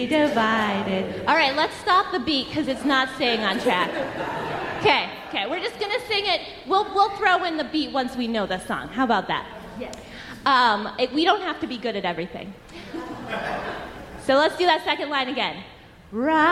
divided. All right, let's stop the beat because it's not staying on track. Okay, we're just gonna sing it. We'll throw in the beat once we know the song. How about that? Yes. We don't have to be good at everything. So let's do that second line again.